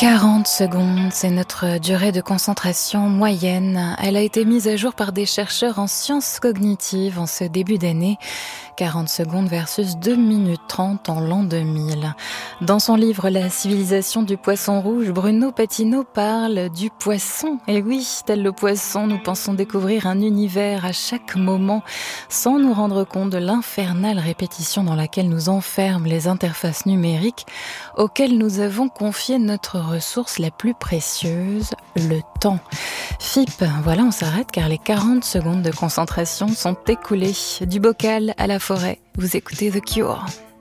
40 secondes, c'est notre durée de concentration moyenne. Elle a été mise à jour par des chercheurs en sciences cognitives en ce début d'année. 40 secondes versus 2 minutes 30 en l'an 2000. Dans son livre La civilisation du poisson rouge, Bruno Patino parle du poisson. Et oui, tel le poisson, nous pensons découvrir un univers à chaque moment sans nous rendre compte de l'infernale répétition dans laquelle nous enferment les interfaces numériques auxquelles nous avons confié notre ressource la plus précieuse, le temps. FIP, voilà, on s'arrête car les 40 secondes de concentration sont écoulées. Du bocal à la forêt, vous écoutez The Cure.